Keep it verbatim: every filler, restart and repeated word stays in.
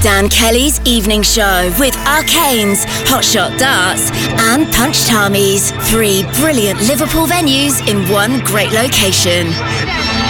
Dan Kelly's evening show with Arcanes, Hotshot Darts and Punch Tamis. Three brilliant Liverpool venues in one great location.